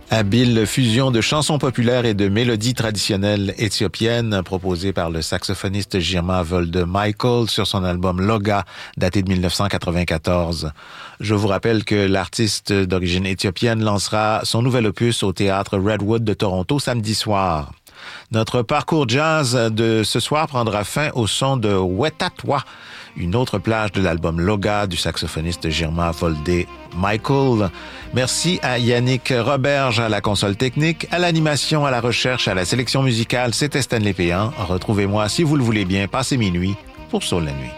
Habile fusion de chansons populaires et de mélodies traditionnelles éthiopiennes proposées par le saxophoniste Girma Wolde Michael sur son album Loga, daté de 1994. Je vous rappelle que l'artiste d'origine éthiopienne lancera son nouvel opus au théâtre Redwood de Toronto samedi soir. Notre parcours jazz de ce soir prendra fin au son de Wetatwa, une autre plage de l'album Loga du saxophoniste Girma Wolde Michael. Merci à Yannick Roberge à la console technique, à l'animation, à la recherche, à la sélection musicale. C'était Stanley Péan. Retrouvez-moi si vous le voulez bien, passez minuit pour Soul la nuit.